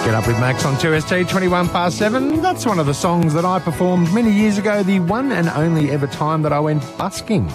Get Up with Max on 2ST, 21 past 7. That's one of the songs that I performed many years ago, the one and only ever time that I went busking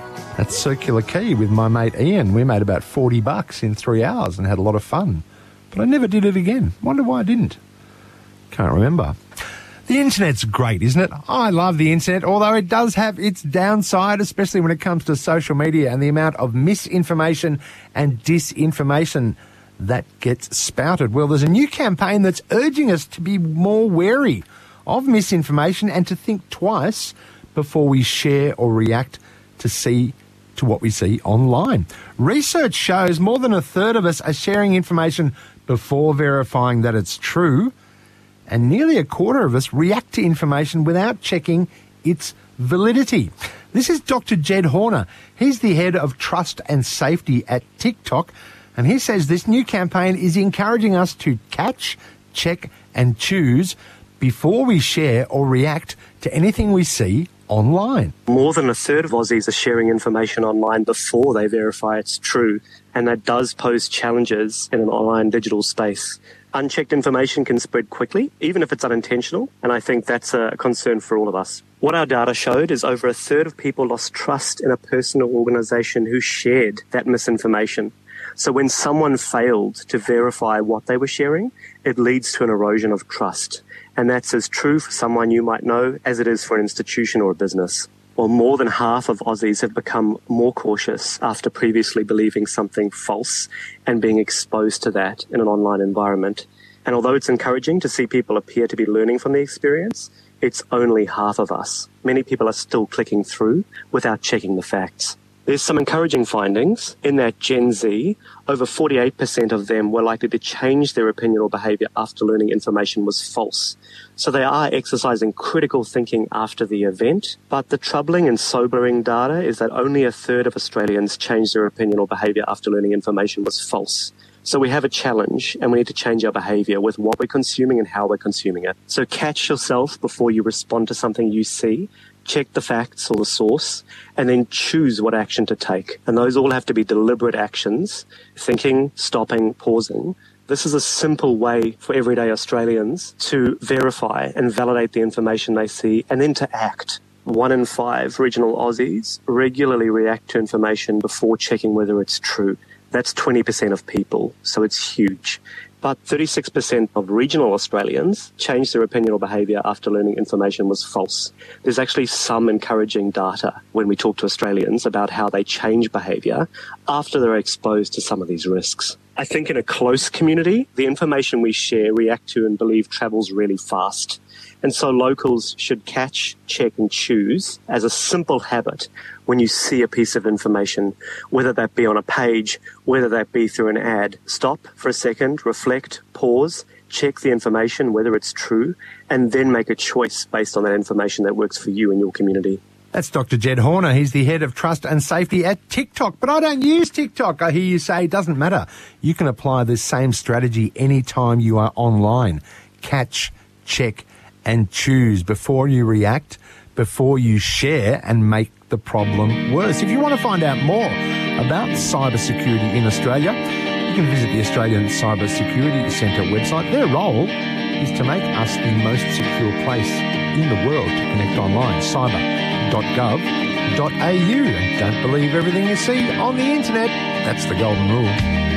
at Circular Quay with my mate Ian. We made about $40 in 3 hours and had a lot of fun. But I never did it again. Wonder why I didn't. Can't remember. The internet's great, isn't it? I love the internet, although it does have its downside, especially when it comes to social media and the amount of misinformation and disinformation that gets spouted. Well, there's a new campaign that's urging us to be more wary of misinformation and to think twice before we share or react to what we see online. Research shows more than a third of us are sharing information before verifying that it's true, and nearly a quarter of us react to information without checking its validity. This is Dr. Jed Horner. He's the head of trust and safety at TikTok, and he says this new campaign is encouraging us to catch, check and choose before we share or react to anything we see online. More than a third of Aussies are sharing information online before they verify it's true, and that does pose challenges in an online digital space. Unchecked information can spread quickly, even if it's unintentional, and I think that's a concern for all of us. What our data showed is over a third of people lost trust in a person or organisation who shared that misinformation. So when someone failed to verify what they were sharing, it leads to an erosion of trust. And that's as true for someone you might know as it is for an institution or a business. Well, more than half of Aussies have become more cautious after previously believing something false and being exposed to that in an online environment. And although it's encouraging to see people appear to be learning from the experience, it's only half of us. Many people are still clicking through without checking the facts. There's some encouraging findings in that Gen Z, over 48% of them were likely to change their opinion or behaviour after learning information was false. So they are exercising critical thinking after the event, but the troubling and sobering data is that only a third of Australians changed their opinion or behaviour after learning information was false. So we have a challenge and we need to change our behaviour with what we're consuming and how we're consuming it. So catch yourself before you respond to something you see. Check the facts or the source, and then choose what action to take. And those all have to be deliberate actions, thinking, stopping, pausing. This is a simple way for everyday Australians to verify and validate the information they see and then to act. 1 in 5 regional Aussies regularly react to information before checking whether it's true. That's 20% of people, so it's huge. But 36% of regional Australians changed their opinion or behaviour after learning information was false. There's actually some encouraging data when we talk to Australians about how they change behaviour after they're exposed to some of these risks. I think in a close community, the information we share, react to and believe travels really fast. And so locals should catch, check and choose as a simple habit when you see a piece of information, whether that be on a page, whether that be through an ad. Stop for a second, reflect, pause, check the information, whether it's true, and then make a choice based on that information that works for you and your community. That's Dr. Jed Horner. He's the head of trust and safety at TikTok. But I don't use TikTok. I hear you say it doesn't matter. You can apply this same strategy anytime you are online. Catch, check and choose before you react, before you share and make the problem worse. If you want to find out more about cybersecurity in Australia, you can visit the Australian Cyber Security Centre website. Their role is to make us the most secure place in the world to connect online. cyber.gov.au. And don't believe everything you see on the internet. That's the golden rule.